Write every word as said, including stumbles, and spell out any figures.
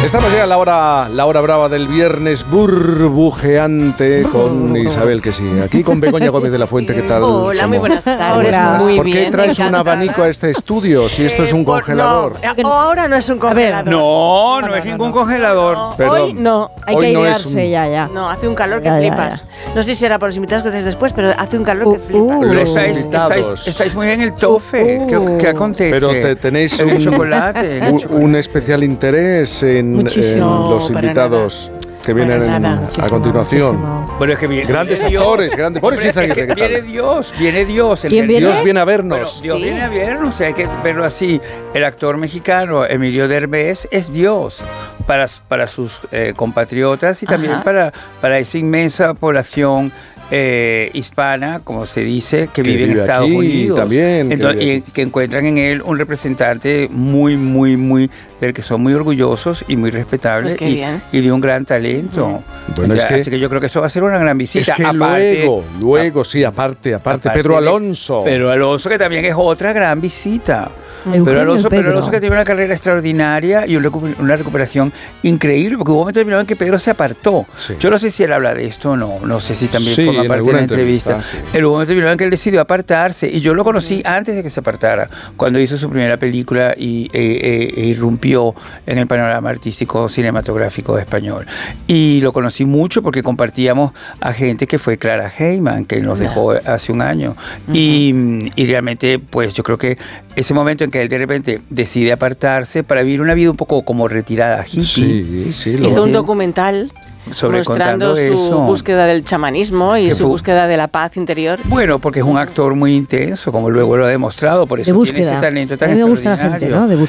Estamos ya en la hora, la hora brava del viernes burbujeante con Isabel, que sí. Aquí con Begoña Gómez de la Fuente, ¿qué tal? Hola, ¿Cómo? muy buenas tardes. Hola. Muy ¿Por qué bien, traes un encantada. abanico a este estudio si esto es un Eh, por- congelador? No, ahora no es un congelador. No, no, es ningún congelador. No, Perdón. hoy no. Hay Hoy que no es airearse un- ya, ya. No, hace un calor que Ya, ya, flipas. No sé si será por los invitados que traes después, pero hace un calor que Uh, flipas. uh. Pero Los estáis, invitados. estáis, estáis muy en el tofe. Uh, ¿Qué, uh. qué acontece? Pero te, tenéis En el un, chocolate. en el un, chocolate. un especial interés en, en Muchísimo. los No, para invitados que Para vienen nada. en- a Muchísimo, continuación. muchísimo. Bueno, es que viene, Grandes viene Dios. actores, grandes- Boris Hombre, es Izaguirre, que ¿qué tal? viene Dios, viene Dios. el ¿Quién del- viene? Dios viene a Bueno, vernos. Dios Sí. viene a vernos, hay que verlo así. El actor mexicano Emilio Derbez es Dios para, para sus eh, compatriotas y también Ajá. para, para esa inmensa población eh, hispana, como se dice, que, Que vive en vive Estados aquí Unidos. también, que Entonces, vive y que encuentran en él un representante muy, muy, muy, del que son muy orgullosos y muy respetables Pues qué y, bien. y de un gran talento. Bueno, Ya, es que- así que yo creo que esto va a ser una gran visita. Es que Aparte- luego, luego, sí, aparte, aparte, Aparte Pedro de- Alonso. Pedro Alonso, que también es otra gran visita. Eugenio Pedro Alonso, Pedro. Pedro Alonso que tiene una carrera extraordinaria y un recu- una recuperación increíble, porque hubo un momento determinado en que Pedro se apartó. Sí. Yo no sé si él habla de esto o no, no sé si también Sí, forma en parte de alguna la entrevista. entrevista, sí. Pero hubo un momento determinado en que él decidió apartarse y yo lo conocí antes de que se apartara, cuando hizo su primera película y e, e- e irrumpió en el panorama artístico cinematográfico español. Y lo conocí mucho porque compartíamos a gente que fue Clara Heyman, que nos dejó hace un año. y, y realmente, pues yo creo que ese momento en que él de repente decide apartarse para vivir una vida un poco como retirada, hippie, Sí, sí, lo Hizo un Sí. documental sobre mostrando contando su eso. búsqueda del chamanismo y Que su fu- búsqueda de la paz interior. Bueno, porque es un actor muy intenso, como luego lo ha demostrado, por De eso tiene búsqueda. ese talento tan a mí me gusta la gente, extraordinario. ¿no? De